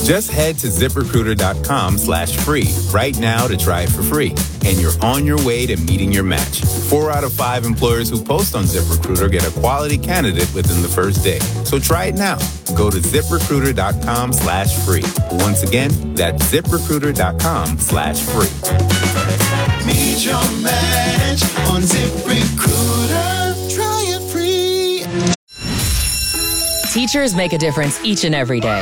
Just head to ZipRecruiter.com/free right now to try it for free. And you're on your way to meeting your match. 4 out of 5 employers who post on ZipRecruiter get a quality candidate within the first day. So try it now. Go to ZipRecruiter.com/free. Once again, that's ZipRecruiter.com/free. Meet your match on ZipRecruiter. Try it free. Teachers make a difference each and every day.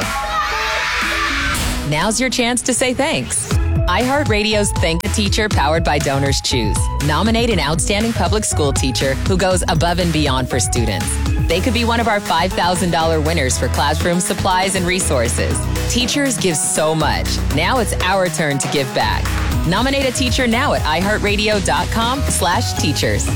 Now's your chance to say thanks. iHeartRadio's Thank the Teacher, powered by Donors Choose. Nominate an outstanding public school teacher who goes above and beyond for students. They could be one of our $5,000 winners for classroom supplies and resources. Teachers give so much. Now it's our turn to give back. Nominate a teacher now at iHeartRadio.com/teachers.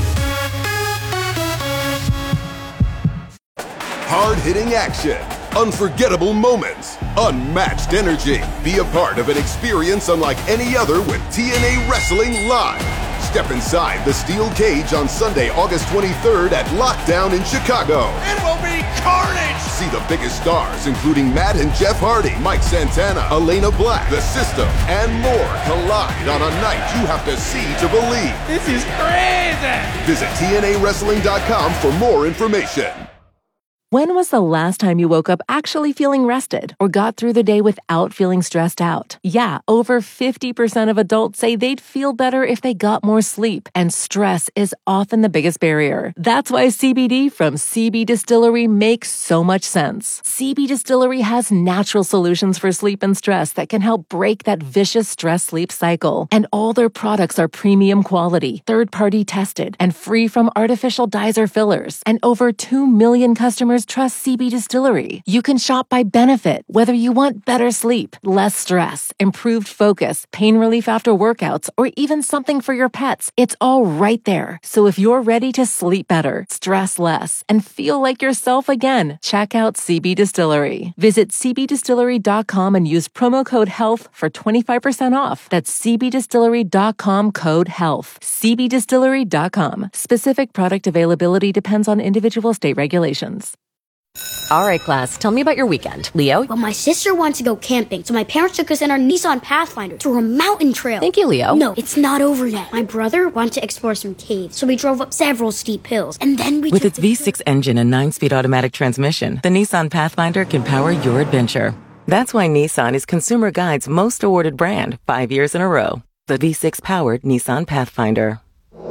Hard-hitting action, unforgettable moments, unmatched energy. Be a part of an experience unlike any other with TNA Wrestling Live. Step inside the steel cage on Sunday, August 23rd at Lockdown in Chicago. It will be carnage! See the biggest stars, including Matt and Jeff Hardy, Mike Santana, Elena Black, The System, and more collide on a night you have to see to believe. This is crazy! Visit TNAWrestling.com for more information. When was the last time you woke up actually feeling rested or got through the day without feeling stressed out? Yeah, over 50% of adults say they'd feel better if they got more sleep, and stress is often the biggest barrier. That's why CBD from CB Distillery makes so much sense. CB Distillery has natural solutions for sleep and stress that can help break that vicious stress-sleep cycle. And all their products are premium quality, third-party tested, and free from artificial dyes or fillers. And over 2 million customers trust CB Distillery. You can shop by benefit, whether you want better sleep, less stress, improved focus, pain relief after workouts, or even something for your pets. It's all right there. So if you're ready to sleep better, stress less, and feel like yourself again, check out CB Distillery. Visit cbdistillery.com and use promo code HEALTH for 25% off. That's cbdistillery.com code HEALTH. cbdistillery.com. Specific product availability depends on individual state regulations. All right, class, tell me about your weekend. Leo? Well, my sister wanted to go camping, so my parents took us in our Nissan Pathfinder through a mountain trail. Thank you, Leo. No, it's not over yet. My brother wanted to explore some caves, so we drove up several steep hills, and then we With its V6 engine and 9-speed automatic transmission, the Nissan Pathfinder can power your adventure. That's why Nissan is Consumer Guide's most awarded brand 5 years in a row. The V6-powered Nissan Pathfinder.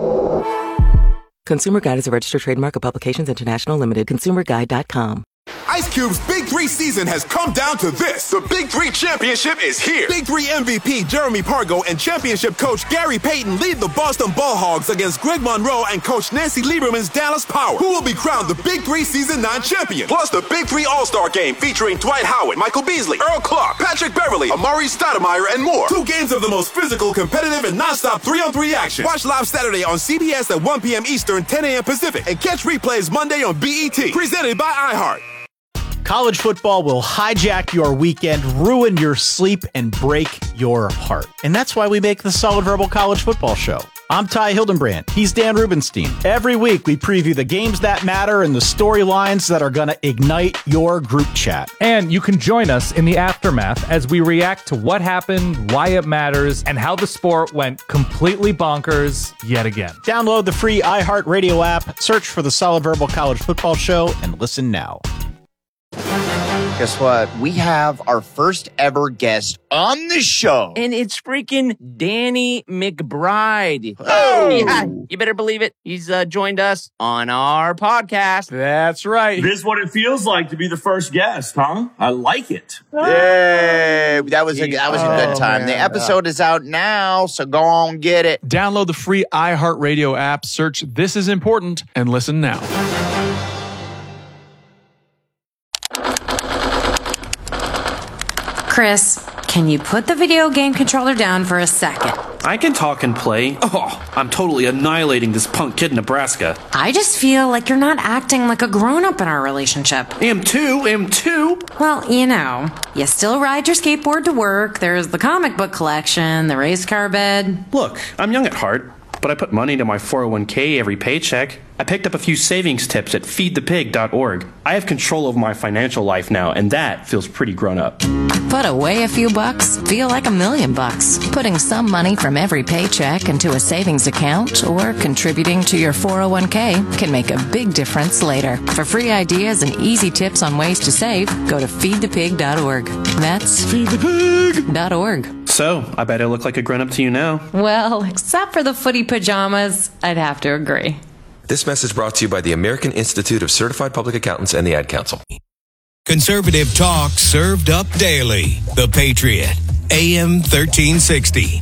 Consumer Guide is a registered trademark of Publications International Limited. ConsumerGuide.com. Ice Cube's Big 3 season has come down to this. The Big 3 Championship is here. Big 3 MVP Jeremy Pargo and championship coach Gary Payton lead the Boston Ball Hogs against Greg Monroe and coach Nancy Lieberman's Dallas Power, who will be crowned the Big 3 Season 9 champion. Plus the Big 3 All-Star Game featuring Dwight Howard, Michael Beasley, Earl Clark, Patrick Beverly, Amari Stoudemire, and more. 2 games of the most physical, competitive, and non-stop 3-on-3 action. Watch live Saturday on CBS at 1 p.m. Eastern, 10 a.m. Pacific, and catch replays Monday on BET. Presented by iHeart. College football will hijack your weekend, ruin your sleep, and break your heart. And that's why we make the Solid Verbal College Football Show. I'm Ty Hildenbrand. He's Dan Rubenstein. Every week, we preview the games that matter and the storylines that are going to ignite your group chat. And you can join us in the aftermath as we react to what happened, why it matters, and how the sport went completely bonkers yet again. Download the free iHeartRadio app, search for the Solid Verbal College Football Show, and listen now. Guess what? We have our first ever guest on the show. And it's freaking Danny McBride. Oh! Yeah, you better believe it. He's joined us on our podcast. That's right. This is what it feels like to be the first guest, huh? I like it. Yay! That was a good time. Man. The episode is out now, so go on, get it. Download the free iHeartRadio app, search This Is Important, and listen now. Chris, can you put the video game controller down for a second? I can talk and play. Oh, I'm totally annihilating this punk kid in Nebraska. I just feel like you're not acting like a grown-up in our relationship. Am too. Well, you know, you still ride your skateboard to work, there's the comic book collection, the race car bed. Look, I'm young at heart, but I put money into my 401k every paycheck. I picked up a few savings tips at feedthepig.org. I have control over my financial life now, and that feels pretty grown up. Put away a few bucks, feel like $1 million bucks. Putting some money from every paycheck into a savings account or contributing to your 401k can make a big difference later. For free ideas and easy tips on ways to save, go to feedthepig.org. That's feedthepig.org. So, I bet I look like a grown-up to you now. Well, except for the footy pajamas, I'd have to agree. This message brought to you by the American Institute of Certified Public Accountants and the Ad Council. Conservative talk served up daily. The Patriot, AM 1360.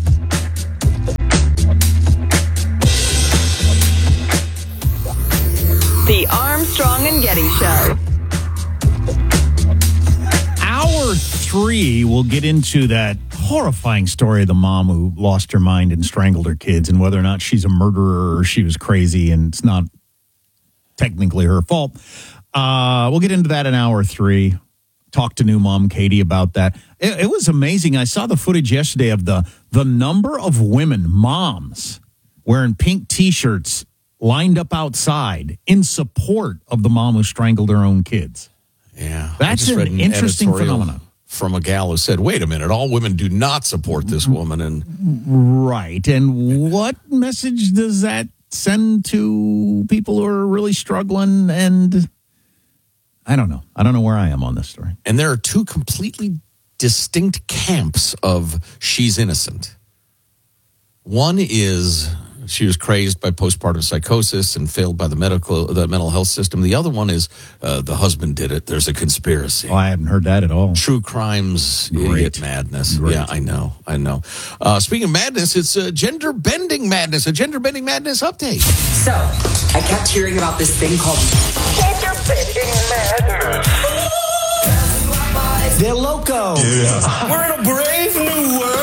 The Armstrong and Getty Show. Hour 3, we'll get into that horrifying story of the mom who lost her mind and strangled her kids, and whether or not she's a murderer or she was crazy and it's not technically her fault. We'll get into that in hour 3. Talk to new mom Katie about that. It was amazing. I saw the footage yesterday of the number of women, moms, wearing pink T-shirts lined up outside in support of the mom who strangled her own kids. Yeah. That's an interesting phenomenon. From a gal who said, wait a minute, all women do not support this woman. And right. And what message does that send to people who are really struggling? And I don't know. I don't know where I am on this story. And there are two completely distinct camps of she's innocent. One is she was crazed by postpartum psychosis and failed by the mental health system. The other one is the husband did it. There's a conspiracy. Oh, I haven't heard that at all. True crimes, idiot madness. Great. Yeah, I know. Speaking of madness, it's a gender-bending madness update. So, I kept hearing about this thing called gender-bending madness. They're loco. Yeah. We're in a brave new world.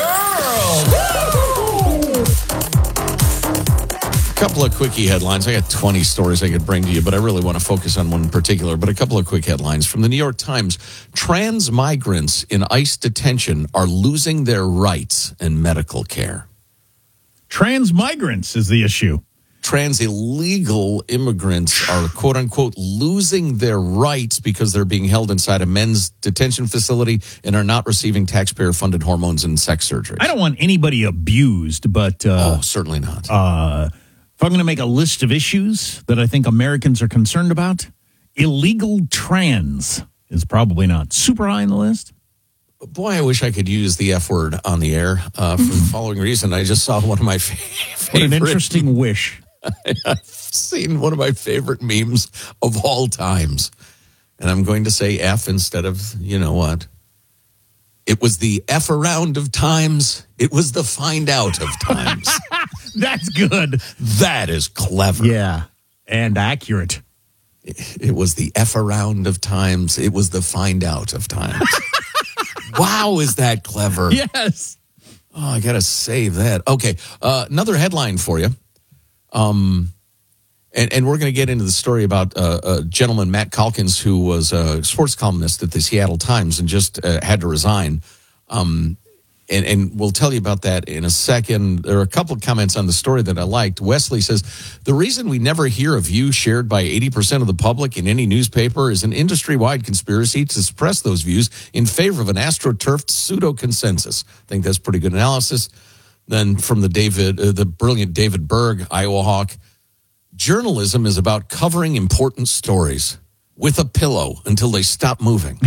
Couple of quickie headlines. I got 20 stories I could bring to you, but I really want to focus on one in particular. But a couple of quick headlines from the New York Times. Trans migrants in ICE detention are losing their rights in medical care. Trans migrants is the issue. Trans illegal immigrants are, quote unquote, losing their rights because they're being held inside a men's detention facility and are not receiving taxpayer funded hormones and sex surgery. I don't want anybody abused, but certainly not. If I'm going to make a list of issues that I think Americans are concerned about, illegal trans is probably not super high on the list. Boy, I wish I could use the F word on the air for the following reason. I just saw one of my favorite... What an interesting wish. I've seen one of my favorite memes of all times. And I'm going to say F instead of, you know what? It was the F around of times. It was the find out of times. That's good. That is clever. Yeah, and accurate. It was the F around of times. It was the find out of times. Wow, is that clever? Yes. Oh, I got to save that. Okay, another headline for you. And we're going to get into the story about a gentleman, Matt Calkins, who was a sports columnist at the Seattle Times and just had to resign. And we'll tell you about that in a second. There are a couple of comments on the story that I liked. Wesley says, the reason we never hear a view shared by 80% of the public in any newspaper is an industry-wide conspiracy to suppress those views in favor of an astroturfed pseudo-consensus. I think that's pretty good analysis. Then from the brilliant David Berg, Iowa Hawk, journalism is about covering important stories with a pillow until they stop moving.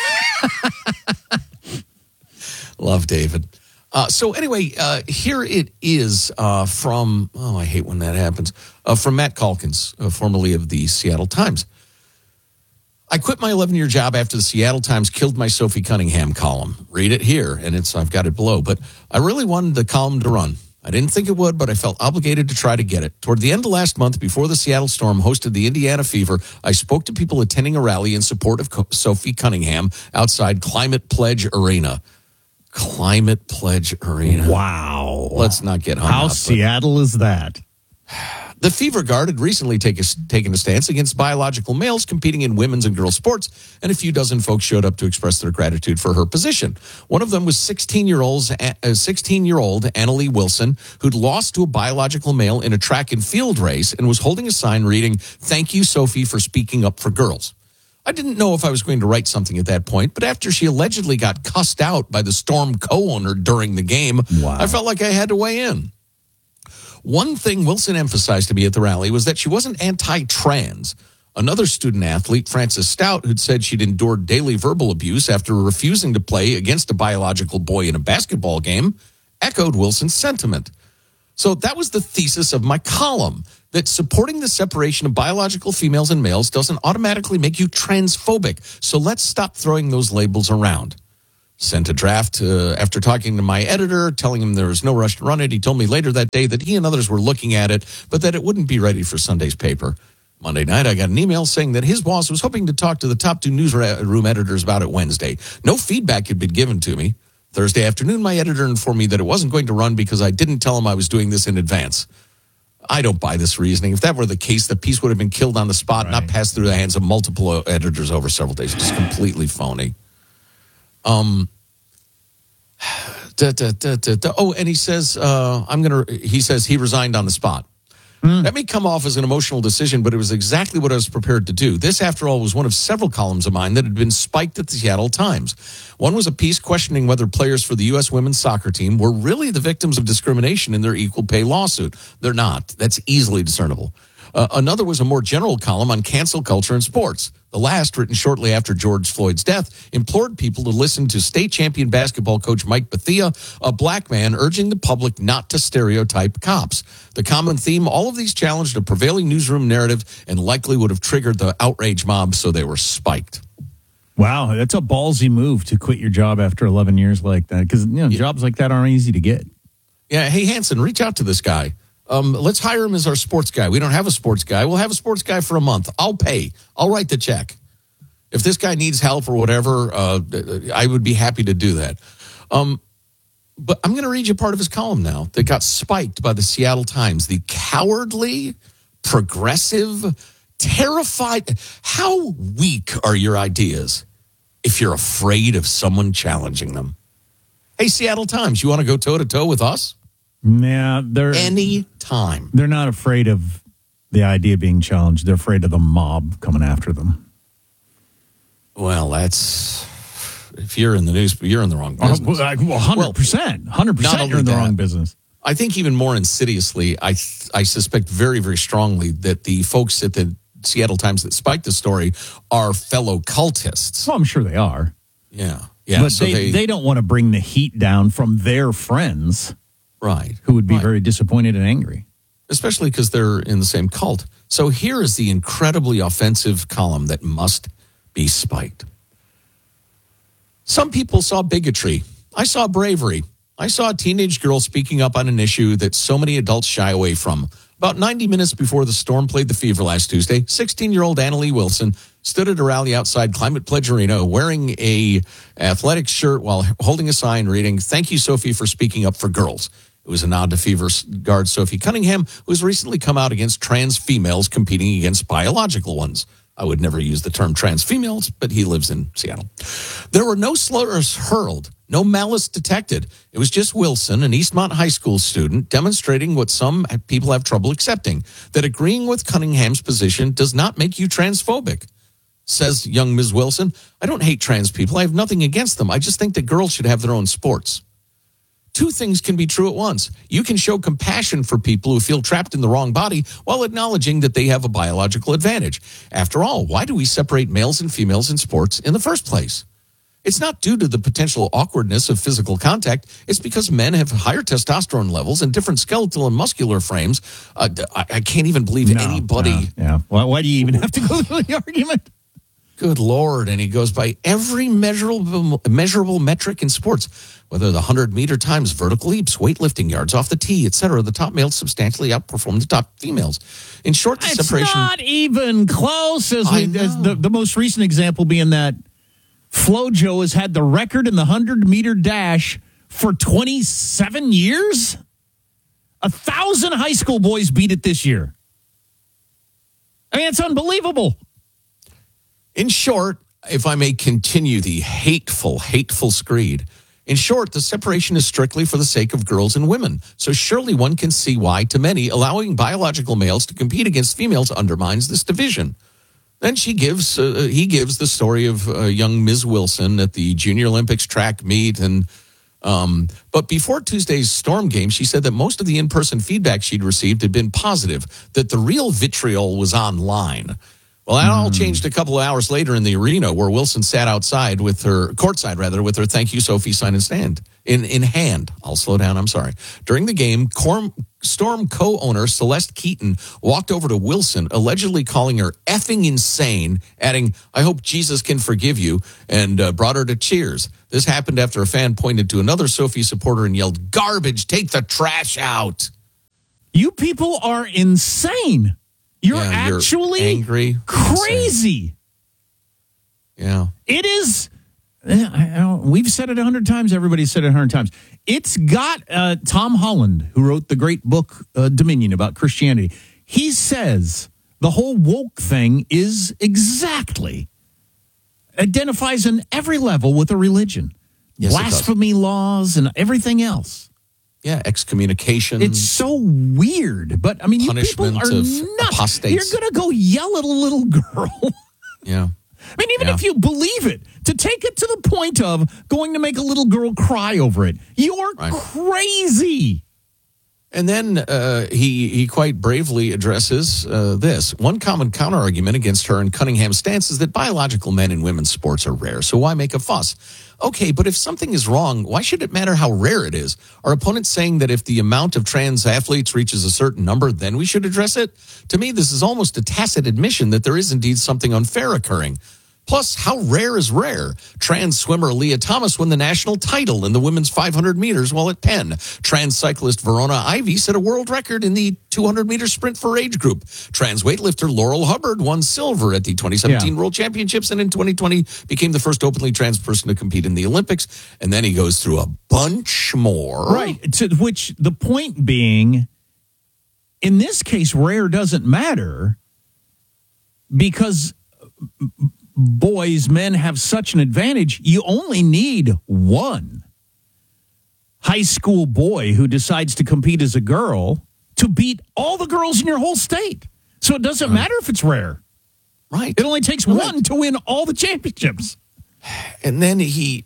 Love David. So anyway, here it is from, I hate when that happens, from Matt Calkins, formerly of the Seattle Times. I quit my 11-year job after the Seattle Times killed my Sophie Cunningham column. Read it here, and I've got it below. But I really wanted the column to run. I didn't think it would, but I felt obligated to try to get it. Toward the end of last month, before the Seattle Storm hosted the Indiana Fever, I spoke to people attending a rally in support of Sophie Cunningham outside Climate Pledge Arena. Climate Pledge Arena. Wow. Let's not get hung up. How Seattle is that? The Fever Guard had recently taken a stance against biological males competing in women's and girls sports, and a few dozen folks showed up to express their gratitude for her position. One of them was 16-year-old Annalie Wilson, who'd lost to a biological male in a track and field race and was holding a sign reading, "Thank you, Sophie, for speaking up for girls." I didn't know if I was going to write something at that point, but after she allegedly got cussed out by the Storm co-owner during the game, I felt like I had to weigh in. One thing Wilson emphasized to me at the rally was that she wasn't anti-trans. Another student athlete, Frances Stout, who'd said she'd endured daily verbal abuse after refusing to play against a biological boy in a basketball game, echoed Wilson's sentiment. So that was the thesis of my column, that supporting the separation of biological females and males doesn't automatically make you transphobic. So let's stop throwing those labels around. Sent a draft after talking to my editor, telling him there was no rush to run it. He told me later that day that he and others were looking at it, but that it wouldn't be ready for Sunday's paper. Monday night, I got an email saying that his boss was hoping to talk to the top 2 newsroom editors about it Wednesday. No feedback had been given to me. Thursday afternoon, my editor informed me that it wasn't going to run because I didn't tell him I was doing this in advance. I don't buy this reasoning. If that were the case, the piece would have been killed on the spot, not passed through the hands of multiple editors over several days. It's completely phony. Oh, and he says, he says he resigned on the spot. That may come off as an emotional decision, but it was exactly what I was prepared to do. This, after all, was one of several columns of mine that had been spiked at the Seattle Times. One was a piece questioning whether players for the U.S. women's soccer team were really the victims of discrimination in their equal pay lawsuit. They're not. That's easily discernible. Another was a more general column on cancel culture in sports. The last, written shortly after George Floyd's death, implored people to listen to state champion basketball coach Mike Bethea, a black man urging the public not to stereotype cops. The common theme, all of these challenged a prevailing newsroom narrative and likely would have triggered the outrage mob, so they were spiked. Wow, that's a ballsy move to quit your job after 11 years like that, because jobs like that aren't easy to get. Yeah, hey, Hanson, reach out to this guy. Let's hire him as our sports guy. We don't have a sports guy. We'll have a sports guy for a month. I'll pay. I'll write the check. If this guy needs help or whatever, I would be happy to do that. But I'm going to read you part of his column now that got spiked by the Seattle Times. The cowardly, progressive, terrified. How weak are your ideas if you're afraid of someone challenging them? Hey, Seattle Times, you want to go toe-to-toe with us? Yeah, any time. They're not afraid of the idea being challenged. They're afraid of the mob coming after them. Well, that's if you're in the news, you're in the wrong business. 100%. 100% you're in the wrong business. I think even more insidiously, I suspect very, very strongly that the folks at the Seattle Times that spiked the story are fellow cultists. Well, I'm sure they are. Yeah. But so they don't want to bring the heat down from their friends. Right. Who would be very disappointed and angry. Especially because they're in the same cult. So here is the incredibly offensive column that must be spiked. Some people saw bigotry. I saw bravery. I saw a teenage girl speaking up on an issue that so many adults shy away from. About 90 minutes before the Storm played the Fever last Tuesday, 16-year-old Annalie Wilson stood at a rally outside Climate Pledge Arena wearing a athletic shirt while holding a sign reading, "Thank you, Sophie, for speaking up for girls." It was a nod to Fever guard Sophie Cunningham, who has recently come out against trans females competing against biological ones. I would never use the term trans females, but he lives in Seattle. There were no slurs hurled, no malice detected. It was just Wilson, an Eastmont High School student, demonstrating what some people have trouble accepting, that agreeing with Cunningham's position does not make you transphobic. Says young Ms. Wilson, "I don't hate trans people. I have nothing against them. I just think that girls should have their own sports." Two things can be true at once. You can show compassion for people who feel trapped in the wrong body while acknowledging that they have a biological advantage. After all, why do we separate males and females in sports in the first place? It's not due to the potential awkwardness of physical contact. It's because men have higher testosterone levels and different skeletal and muscular frames. I can't even believe anybody. Yeah. Well, why do you even have to go through the argument? Good Lord. And he goes by every measurable metric in sports, whether the 100-meter times, vertical leaps, weightlifting, yards off the tee, etc. The top males substantially outperform the top females. In short, the separation... It's not even close, as the most recent example being that FloJo has had the record in the 100-meter dash for 27 years? 1,000 high school boys beat it this year. I mean, it's unbelievable. In short, if I may continue the hateful screed, in short, the separation is strictly for the sake of girls and women. So surely one can see why, to many, allowing biological males to compete against females undermines this division. Then he gives the story of young Ms. Wilson at the Junior Olympics track meet. But before Tuesday's Storm game, she said that most of the in-person feedback she'd received had been positive, that the real vitriol was online. Well, that all changed a couple of hours later in the arena, where Wilson sat courtside with her "Thank You, Sophie" sign in hand. I'll slow down. I'm sorry. During the game, Storm co-owner Celeste Keaton walked over to Wilson, allegedly calling her effing insane, adding, "I hope Jesus can forgive you," and brought her to cheers. This happened after a fan pointed to another Sophie supporter and yelled, "Garbage, take the trash out." You people are insane. You're actually angry, crazy. Yeah. It is. We've said it 100 times. Everybody's said it 100 times. It's got Tom Holland, who wrote the great book Dominion about Christianity. He says the whole woke thing is identifies in every level with a religion. Yes, blasphemy laws and everything else. Yeah, excommunication. It's so weird. But, I mean, you people are nuts. Apostates. You're going to go yell at a little girl. Yeah. I mean, even if you believe it, to take it to the point of going to make a little girl cry over it, you're crazy. And then he quite bravely addresses this. One common counterargument against her and Cunningham's stance is that biological men in women's sports are rare, so why make a fuss? Okay, but if something is wrong, why should it matter how rare it is? Are opponents saying that if the amount of trans athletes reaches a certain number, then we should address it? To me, this is almost a tacit admission that there is indeed something unfair occurring. Plus, how rare is rare? Trans swimmer Leah Thomas won the national title in the women's 500 meters while at Penn. Trans cyclist Verona Ivy set a world record in the 200-meter sprint for age group. Trans weightlifter Laurel Hubbard won silver at the 2017 World Championships and in 2020 became the first openly trans person to compete in the Olympics. And then he goes through a bunch more. Right, to which the point being, in this case, rare doesn't matter because men have such an advantage. You only need one high school boy who decides to compete as a girl to beat all the girls in your whole state. So it doesn't matter if it's rare. Right. It only takes one to win all the championships. And then he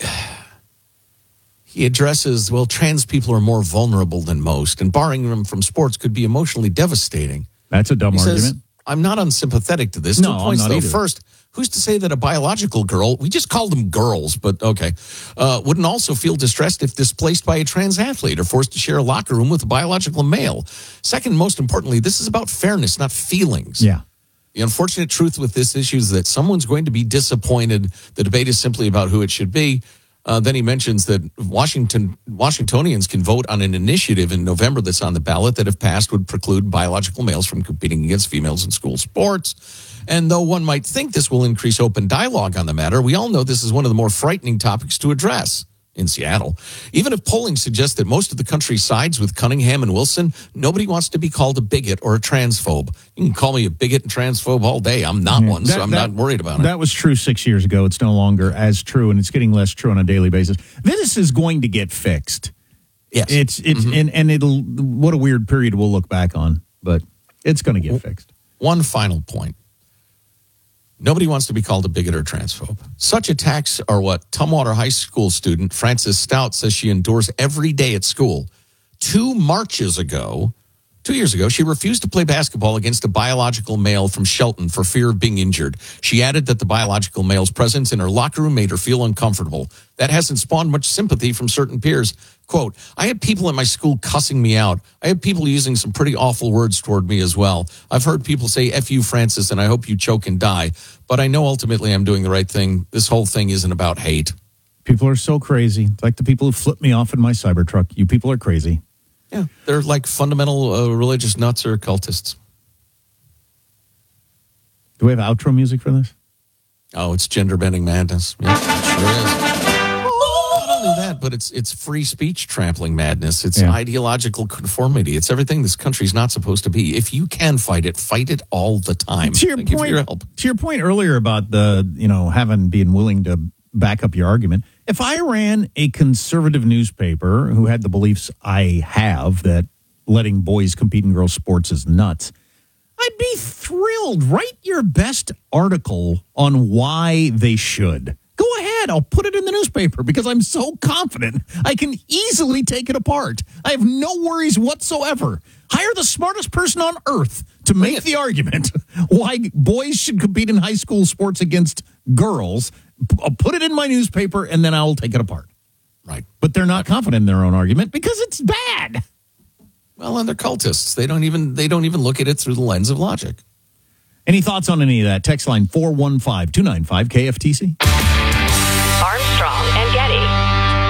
addresses, well, trans people are more vulnerable than most, and barring them from sports could be emotionally devastating. That's a dumb argument. Says, I'm not unsympathetic to this. No, 2 points, I'm not though. either. First, who's to say that a biological girl, we just called them girls, but okay, wouldn't also feel distressed if displaced by a trans athlete or forced to share a locker room with a biological male? Second, most importantly, this is about fairness, not feelings. Yeah. The unfortunate truth with this issue is that someone's going to be disappointed. The debate is simply about who it should be. Then he mentions that Washingtonians can vote on an initiative in November that's on the ballot that, if passed, would preclude biological males from competing against females in school sports. And though one might think this will increase open dialogue on the matter, we all know this is one of the more frightening topics to address in Seattle. Even if polling suggests that most of the country sides with Cunningham and Wilson, nobody wants to be called a bigot or a transphobe. You can call me a bigot and transphobe all day. I'm not one, so I'm not worried about it. That was true 6 years ago. It's no longer as true, and it's getting less true on a daily basis. This is going to get fixed. Yes. It's and it'll, what a weird period we'll look back on, but it's going to get fixed. One final point. Nobody wants to be called a bigot or transphobe. Such attacks are what Tumwater High School student Frances Stout says she endures every day at school. 2 years ago, she refused to play basketball against a biological male from Shelton for fear of being injured. She added that the biological male's presence in her locker room made her feel uncomfortable. That hasn't spawned much sympathy from certain peers. Quote, I had people at my school cussing me out. I had people using some pretty awful words toward me as well. I've heard people say, F you, Francis, and I hope you choke and die. But I know ultimately I'm doing the right thing. This whole thing isn't about hate. People are so crazy. It's like the people who flipped me off in my Cybertruck. You people are crazy. Yeah, they're like fundamental religious nuts or cultists. Do we have outro music for this? Oh, it's gender bending madness. Yeah, it sure is. Not only that, but it's free speech trampling madness. It's ideological conformity. It's everything this country's not supposed to be. If you can fight it all the time. Thank you for your help. To your point earlier about being willing to back up your argument, if I ran a conservative newspaper who had the beliefs I have that letting boys compete in girls' sports is nuts, I'd be thrilled. Write your best article on why they should. Go ahead. I'll put it in the newspaper because I'm so confident I can easily take it apart. I have no worries whatsoever. Hire the smartest person on earth to make the argument why boys should compete in high school sports against girls. I'll put it in my newspaper and then I'll take it apart. Right. But they're not confident in their own argument because it's bad. Well, and they're cultists. They don't even look at it through the lens of logic. Any thoughts on any of that? Text line 415-295-KFTC. Armstrong and Getty.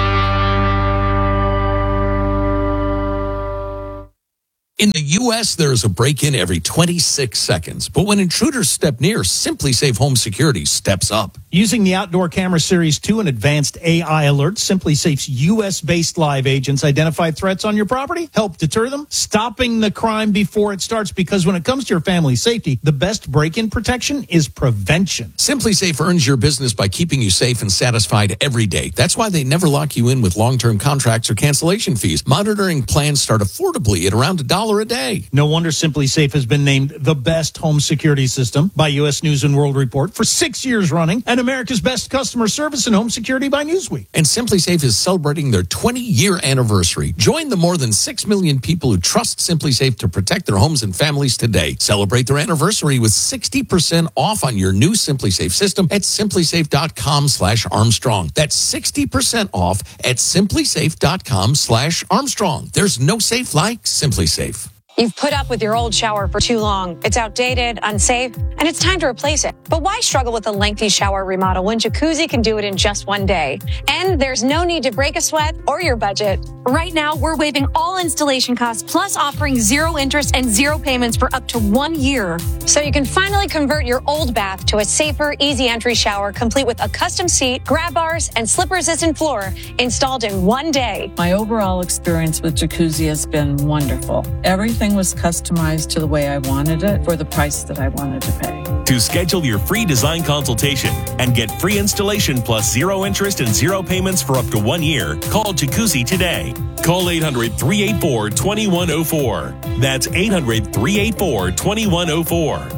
In the U.S., there is a break-in every 26 seconds. But when intruders step near, SimpliSafe Home Security steps up. Using the Outdoor Camera Series 2 and advanced AI alerts, SimpliSafe's U.S.-based live agents identify threats on your property, help deter them, stopping the crime before it starts. Because when it comes to your family's safety, the best break-in protection is prevention. SimpliSafe earns your business by keeping you safe and satisfied every day. That's why they never lock you in with long-term contracts or cancellation fees. Monitoring plans start affordably at around $1 a day. No wonder SimpliSafe has been named the best home security system by U.S. News & World Report for 6 years running, and America's best customer service in home security by Newsweek. And SimpliSafe is celebrating their 20-year anniversary. Join the more than 6 million people who trust SimpliSafe to protect their homes and families today. Celebrate their anniversary with 60% off on your new SimpliSafe system at simplisafe.com/Armstrong. That's 60% off at simplisafe.com/Armstrong. There's no safe like SimpliSafe. You've put up with your old shower for too long. It's outdated, unsafe, and it's time to replace it. But why struggle with a lengthy shower remodel when Jacuzzi can do it in just one day? And there's no need to break a sweat or your budget. Right now, we're waiving all installation costs, plus offering 0 interest and 0 payments for up to 1 year. So you can finally convert your old bath to a safer, easy entry shower, complete with a custom seat, grab bars, and slip-resistant floor installed in 1 day. My overall experience with Jacuzzi has been wonderful. Everything was customized to the way I wanted it for the price that I wanted to pay. To schedule your free design consultation and get free installation plus 0 interest and 0 payments for up to 1 year, call Jacuzzi today. Call 800-384-2104. That's 800-384-2104.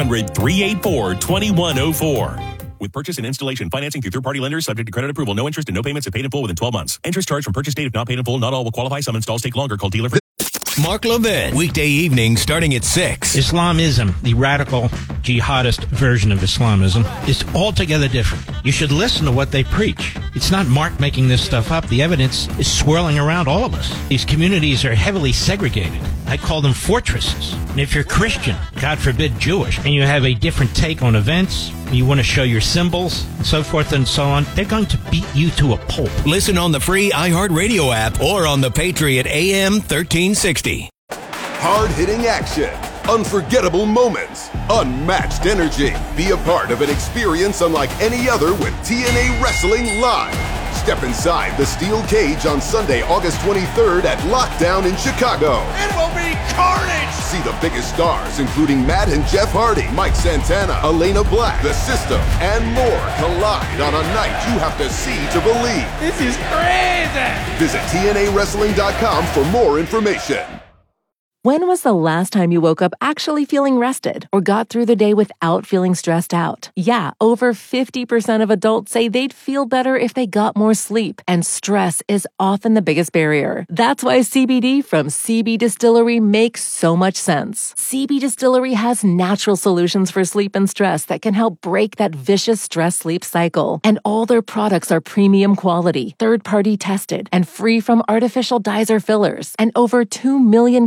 800-384-2104. With purchase and installation financing through third-party lenders subject to credit approval. No interest and no payments if paid in full within 12 months. Interest charged from purchase date if not paid in full. Not all will qualify. Some installs take longer. Call dealer for... Mark Levin, weekday evenings starting at 6. Islamism, the radical jihadist version of Islamism, is altogether different. You should listen to what they preach. It's not Mark making this stuff up. The evidence is swirling around all of us. These communities are heavily segregated. I call them fortresses. And if you're Christian, God forbid Jewish, and you have a different take on events, you want to show your symbols, and so forth and so on, they're going to beat you to a pulp. Listen on the free iHeartRadio app or on the Patriot AM 1360. Hard-hitting action, unforgettable moments, unmatched energy. Be a part of an experience unlike any other with TNA Wrestling Live. Step inside the steel cage on Sunday, August 23rd at Lockdown in Chicago. It will be carnage! See the biggest stars, including Matt and Jeff Hardy, Mike Santana, Elena Black, The System, and more collide on a night you have to see to believe. This is crazy! Visit TNAWrestling.com for more information. When was the last time you woke up actually feeling rested or got through the day without feeling stressed out? Yeah, over 50% of adults say they'd feel better if they got more sleep, and stress is often the biggest barrier. That's why CBD from CB Distillery makes so much sense. CB Distillery has natural solutions for sleep and stress that can help break that vicious stress-sleep cycle. And all their products are premium quality, third-party tested, and free from artificial dyes or fillers. And over 2 million customers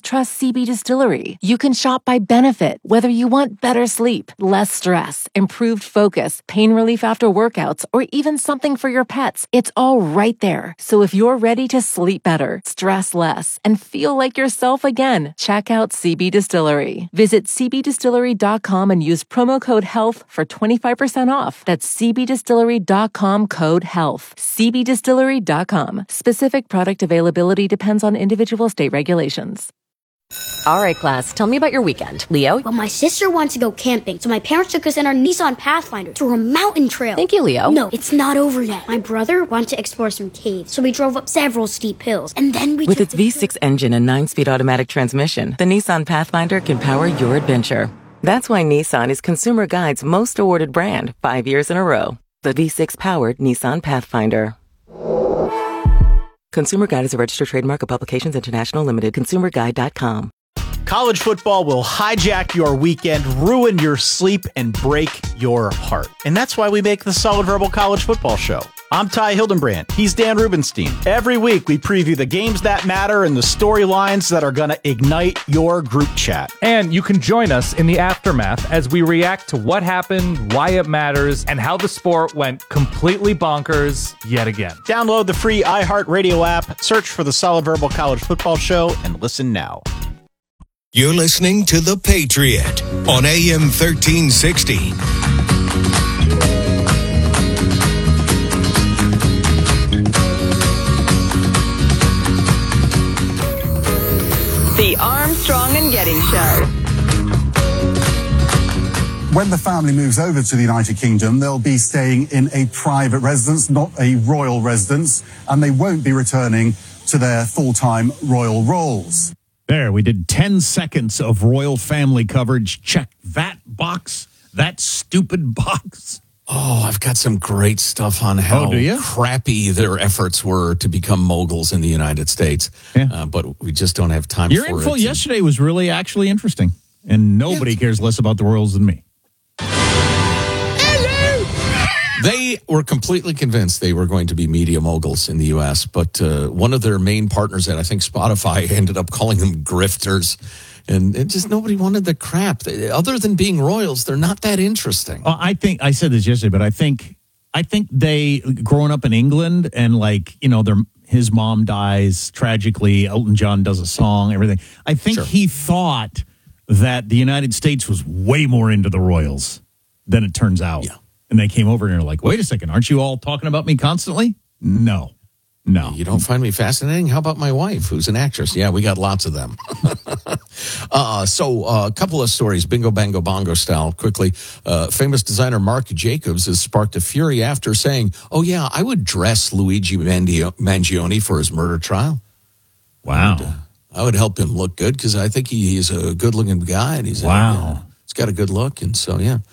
customers trust CB Distillery. You can shop by benefit, whether you want better sleep, less stress, improved focus, pain relief after workouts, or even something for your pets. It's all right there. So if you're ready to sleep better, stress less, and feel like yourself again, check out CB Distillery. Visit cbdistillery.com and use promo code HEALTH for 25% off. That's cbdistillery.com, code HEALTH. cbdistillery.com. Specific product availability depends on individual state regulations. All right, class, tell me about your weekend. Leo? Well, my sister wanted to go camping, so my parents took us in our Nissan Pathfinder through a mountain trail. Thank you, Leo. No, it's not over yet. My brother wanted to explore some caves, so we drove up several steep hills, and then we With its V6 engine and 9-speed automatic transmission, the Nissan Pathfinder can power your adventure. That's why Nissan is Consumer Guide's most awarded brand 5 years in a row. The V6-powered Nissan Pathfinder. Consumer Guide is a registered trademark of Publications International Limited. ConsumerGuide.com. College football will hijack your weekend, ruin your sleep, and break your heart. And that's why we make the Solid Verbal College Football Show. I'm Ty Hildenbrand. He's Dan Rubenstein. Every week, we preview the games that matter and the storylines that are going to ignite your group chat. And you can join us in the aftermath as we react to what happened, why it matters, and how the sport went completely bonkers yet again. Download the free iHeartRadio app, search for the Solid Verbal College Football Show, and listen now. You're listening to The Patriot on AM 1360. The Armstrong and Getty Show. When the family moves over to the United Kingdom, they'll be staying in a private residence, not a royal residence, and they won't be returning to their full-time royal roles. There, we did 10 seconds of royal family coverage. Check that box, that stupid box. Oh, I've got some great stuff on how crappy their efforts were to become moguls in the United States. Yeah. But we just don't have time for it. Your info yesterday was really actually interesting, and nobody cares less about the Royals than me. They were completely convinced they were going to be media moguls in the U.S., but one of their main partners at, I think, Spotify ended up calling them grifters. And it just nobody wanted the crap. Other than being royals, they're not that interesting. I think I said this yesterday, but I think they, growing up in England and his mom dies tragically, Elton John does a song, everything. I think he thought that the United States was way more into the royals than it turns out. Yeah. And they came over and they're like, wait a second, aren't you all talking about me constantly? No. You don't find me fascinating? How about my wife, who's an actress? Yeah, we got lots of them. So a couple of stories, bingo, bango, bongo style, quickly. Famous designer Marc Jacobs has sparked a fury after saying, oh, yeah, I would dress Luigi Mangione for his murder trial. Wow. And, I would help him look good because I think he's a good-looking guy. And he's he's got a good look. And so, yeah.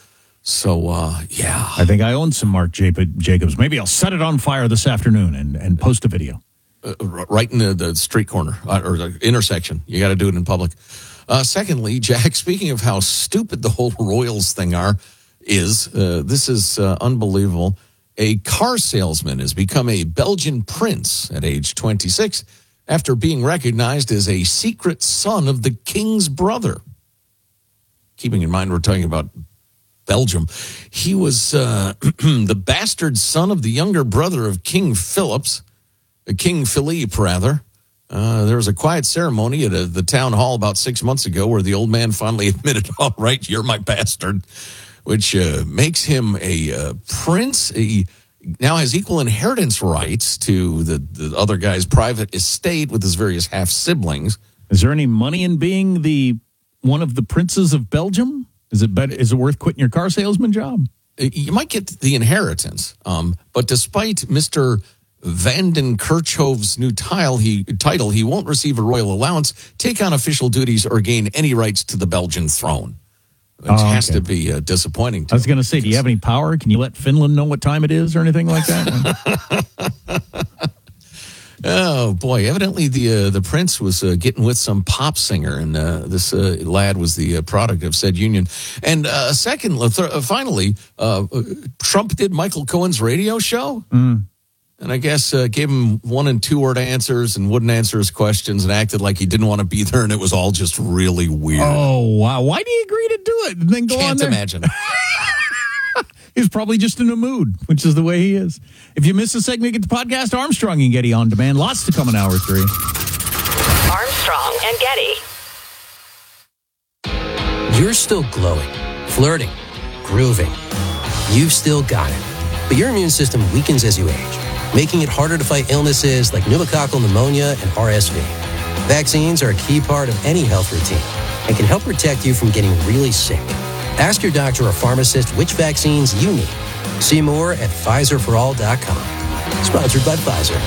I think I own some Marc Jacobs. Maybe I'll set it on fire this afternoon and post a video. Right in the street corner or the intersection. You got to do it in public. Secondly, Jack, speaking of how stupid the whole Royals thing is this is unbelievable. A car salesman has become a Belgian prince at age 26 after being recognized as a secret son of the king's brother. Keeping in mind we're talking about Belgium. He was the bastard son of the younger brother of King Philippe, rather. There was a quiet ceremony at the town hall about 6 months ago where the old man finally admitted, all right, you're my bastard, which makes him a prince. He now has equal inheritance rights to the other guy's private estate with his various half-siblings. Is there any money in being one of the princes of Belgium? Is it worth quitting your car salesman job? You might get the inheritance, but despite Mr. Vanden Kerkhove's new title, he won't receive a royal allowance, take on official duties, or gain any rights to the Belgian throne, which has to be disappointing. I was going to say, do you have any power? Can you let Finland know what time it is or anything like that? Oh, boy. Evidently, the prince was getting with some pop singer, and this lad was the product of said union. And finally, Trump did Michael Cohen's radio show. And I guess gave him 1- and 2-word answers and wouldn't answer his questions and acted like he didn't want to be there, and it was all just really weird. Oh, wow. Why did he agree to do it and then go on Can't there? imagine. He's probably just in a mood, which is the way he is. If you miss a segment, get the podcast Armstrong and Getty on demand. Lots to come in hour 3. Armstrong and Getty. You're still glowing, flirting, grooving. You've still got it. But your immune system weakens as you age, making it harder to fight illnesses like pneumococcal pneumonia and RSV. Vaccines are a key part of any health routine and can help protect you from getting really sick. Ask your doctor or pharmacist which vaccines you need. See more at PfizerForAll.com. Sponsored by Pfizer.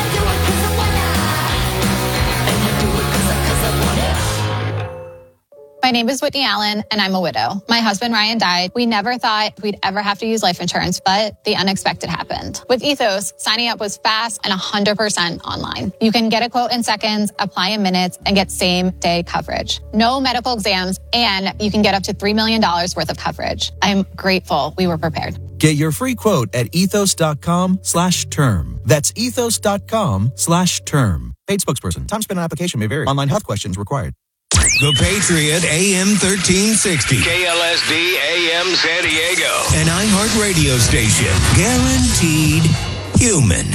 My name is Whitney Allen, and I'm a widow. My husband, Ryan, died. We never thought we'd ever have to use life insurance, but the unexpected happened. With Ethos, signing up was fast and 100% online. You can get a quote in seconds, apply in minutes, and get same-day coverage. No medical exams, and you can get up to $3 million worth of coverage. I'm grateful we were prepared. Get your free quote at ethos.com/term. That's ethos.com/term. Paid spokesperson. Time spent on application may vary. Online health questions required. The Patriot AM 1360. KLSD AM San Diego. An iHeart radio station. Guaranteed human.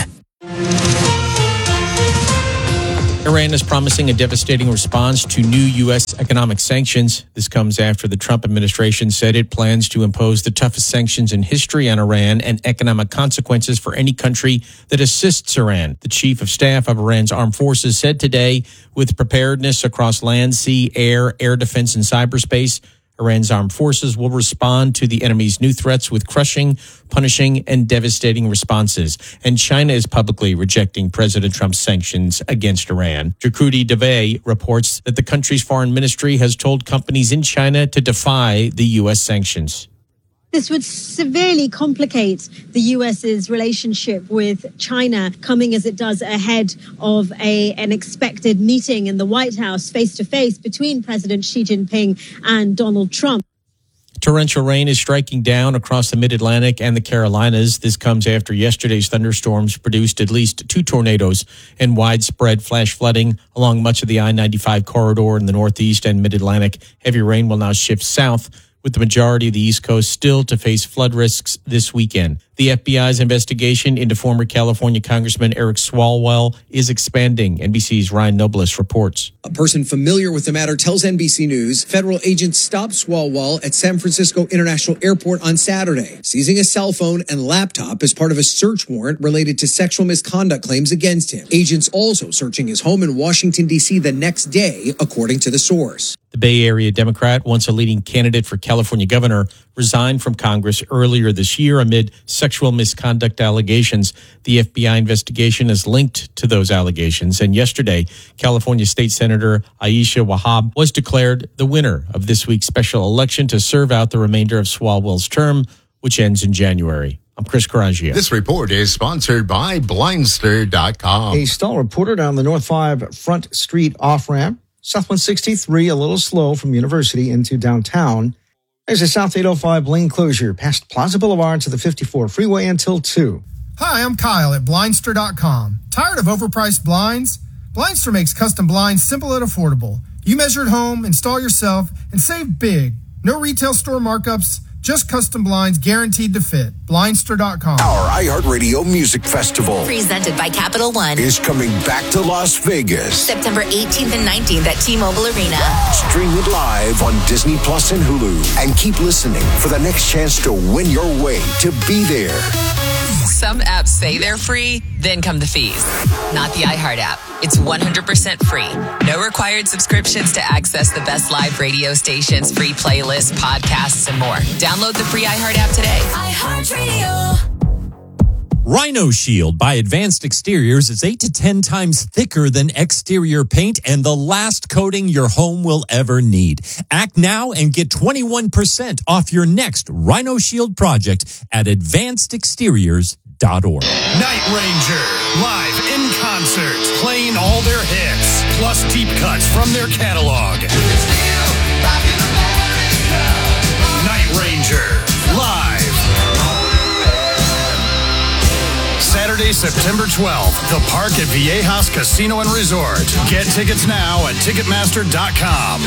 Iran is promising a devastating response to new U.S. economic sanctions. This comes after the Trump administration said it plans to impose the toughest sanctions in history on Iran and economic consequences for any country that assists Iran. The chief of staff of Iran's armed forces said today, with preparedness across land, sea, air defense, and cyberspace, Iran's armed forces will respond to the enemy's new threats with crushing, punishing, and devastating responses. And China is publicly rejecting President Trump's sanctions against Iran. Jacudi Devay reports that the country's foreign ministry has told companies in China to defy the U.S. sanctions. This would severely complicate the U.S.'s relationship with China, coming as it does ahead of an expected meeting in the White House face-to-face between President Xi Jinping and Donald Trump. Torrential rain is striking down across the Mid-Atlantic and the Carolinas. This comes after yesterday's thunderstorms produced at least 2 tornadoes and widespread flash flooding along much of the I-95 corridor in the Northeast and Mid-Atlantic. Heavy rain will now shift south, with the majority of the East Coast still to face flood risks this weekend. The FBI's investigation into former California Congressman Eric Swalwell is expanding. NBC's Ryan Nobles reports. A person familiar with the matter tells NBC News federal agents stopped Swalwell at San Francisco International Airport on Saturday, seizing a cell phone and laptop as part of a search warrant related to sexual misconduct claims against him. Agents also searching his home in Washington, D.C. the next day, according to the source. The Bay Area Democrat, once a leading candidate for California governor, resigned from Congress earlier this year amid sexual misconduct allegations. The FBI investigation is linked to those allegations. And yesterday, California State Senator Aisha Wahab was declared the winner of this week's special election to serve out the remainder of Swalwell's term, which ends in January. I'm Chris Caraggia. This report is sponsored by Blindster.com. A stall reporter down the North 5 Front Street off-ramp. South 163, a little slow from University into downtown. There's a South 805 lane closure past Plaza Boulevard to the 54 freeway until 2. Hi, I'm Kyle at Blindster.com. Tired of overpriced blinds? Blindster makes custom blinds simple and affordable. You measure at home, install yourself, and save big. No retail store markups, just custom blinds guaranteed to fit. Blindster.com. Our iHeartRadio Music Festival, presented by Capital One, is coming back to Las Vegas. September 18th and 19th at T-Mobile Arena. Stream it live on Disney Plus and Hulu. And keep listening for the next chance to win your way to be there. Some apps say they're free, then come the fees. Not the iHeart app. It's 100% free. No required subscriptions to access the best live radio stations, free playlists, podcasts, and more. Download the free iHeart app today. iHeartRadio. Rhino Shield by Advanced Exteriors is 8 to 10 times thicker than exterior paint and the last coating your home will ever need. Act now and get 21% off your next Rhino Shield project at advancedexteriors.org. Night Ranger, live in concert, playing all their hits, plus deep cuts from their catalog. Night Ranger, live. Saturday, Saturday, September 12th, the park at Viejas Casino and Resort. Get tickets now at Ticketmaster.com.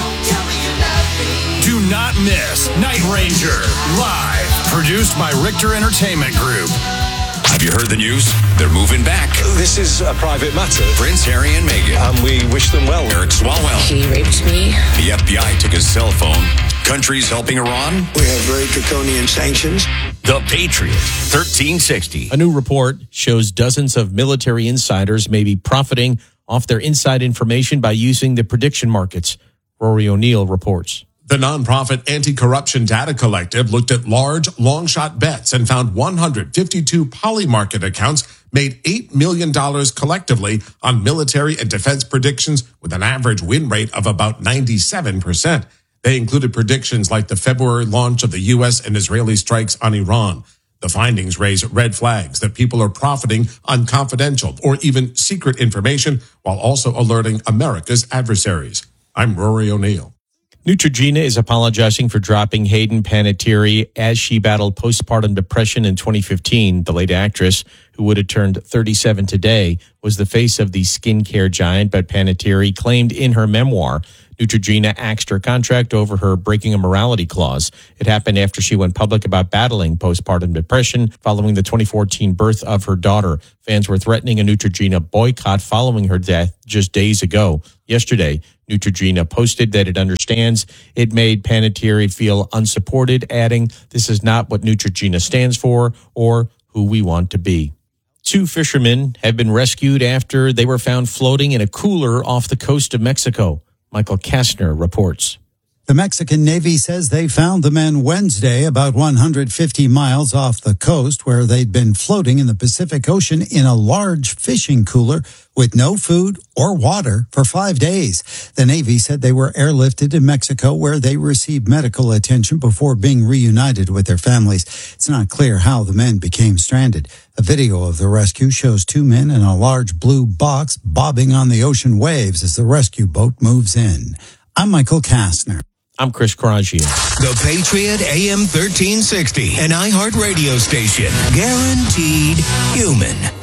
Do not miss Night Ranger live, produced by Richter Entertainment Group. Have you heard the news? They're moving back. This is a private matter. Prince Harry and Meghan. And we wish them well. Eric Swalwell. He raped me. The FBI took his cell phone. Countries helping Iran. We have very draconian sanctions. The Patriot, 1360. A new report shows dozens of military insiders may be profiting off their inside information by using the prediction markets. Rory O'Neill reports. The nonprofit Anti-Corruption Data Collective looked at large, long-shot bets and found 152 Polymarket accounts made $8 million collectively on military and defense predictions with an average win rate of about 97%. They included predictions like the February launch of the U.S. and Israeli strikes on Iran. The findings raise red flags that people are profiting on confidential or even secret information while also alerting America's adversaries. I'm Rory O'Neill. Neutrogena is apologizing for dropping Hayden Panettiere as she battled postpartum depression in 2015. The late actress, who would have turned 37 today, was the face of the skincare giant, but Panettiere claimed in her memoir Neutrogena axed her contract over her breaking a morality clause. It happened after she went public about battling postpartum depression following the 2014 birth of her daughter. Fans were threatening a Neutrogena boycott following her death just days ago. Yesterday, Neutrogena posted that it understands it made Panettiere feel unsupported, adding, "This is not what Neutrogena stands for or who we want to be." 2 fishermen have been rescued after they were found floating in a cooler off the coast of Mexico. Michael Kastner reports. The Mexican Navy says they found the men Wednesday about 150 miles off the coast where they'd been floating in the Pacific Ocean in a large fishing cooler with no food or water for 5 days. The Navy said they were airlifted to Mexico where they received medical attention before being reunited with their families. It's not clear how the men became stranded. A video of the rescue shows 2 men in a large blue box bobbing on the ocean waves as the rescue boat moves in. I'm Michael Kastner. I'm Chris Caragio. The Patriot AM 1360, an iHeart radio station. Guaranteed human.